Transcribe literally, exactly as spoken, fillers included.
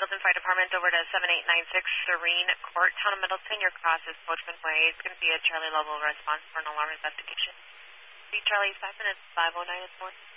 Milton Fire Department over to seven eight nine six Serene Court, Town of Middleton. Your cross is Coachman Way. It's going to be a Charlie level response for an alarm investigation. Be Charlie five minutes, five oh nine in the morning.